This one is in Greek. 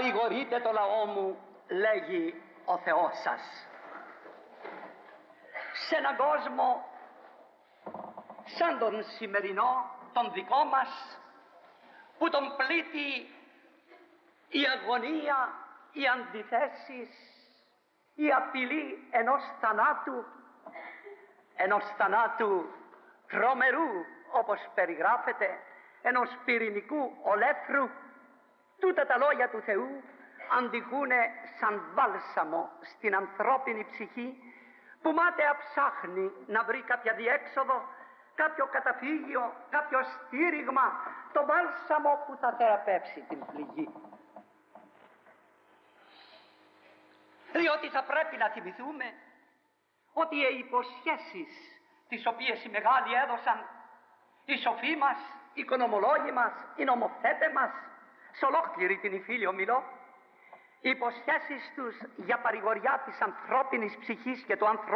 παρηγορείτε το λαό μου, λέγει ο Θεός σας. Σε έναν κόσμο σαν τον σημερινό, τον δικό μας, που τον πλήττει η αγωνία, οι αντιθέσεις, η απειλή ενός θανάτου τρομερού, όπως περιγράφεται, ενός πυρηνικού ολέθρου, τούτα τα λόγια του Θεού αντιχούνε σαν μπάλσαμο στην ανθρώπινη ψυχή, που μάταια ψάχνει να βρει κάποια διέξοδο, κάποιο καταφύγιο, κάποιο στήριγμα, το μπάλσαμο που θα θεραπεύσει την πληγή. Διότι θα πρέπει να θυμηθούμε ότι οι υποσχέσεις τις οποίες οι μεγάλοι έδωσαν, οι σοφοί μας, οι οικονομολόγοι μας, οι νομοθέτες μας, σε ολόκληρη την Ιφίλιο μιλώ, οι υποσχέσεις τους για παρηγοριά της ανθρώπινης ψυχής και του ανθρώπου